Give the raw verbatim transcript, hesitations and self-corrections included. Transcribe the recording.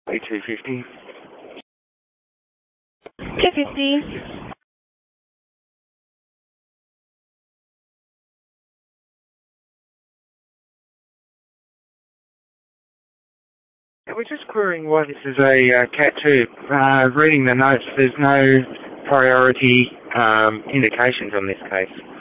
A two fifty. two fifty. We're just querying why this is a uh, Cat two. Uh, reading the notes, there's no priority um, indications on this case.